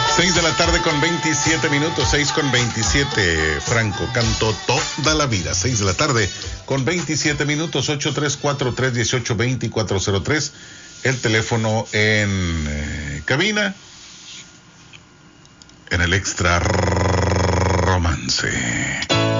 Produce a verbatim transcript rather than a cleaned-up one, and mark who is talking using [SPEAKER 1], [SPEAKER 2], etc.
[SPEAKER 1] seis de la tarde con veintisiete minutos, seis con veintisiete. Franco cantó toda la vida. seis de la tarde con veintisiete minutos, ocho tres cuatro, tres uno ocho, dos cuatro cero tres. El teléfono en eh, cabina. En el extra romance.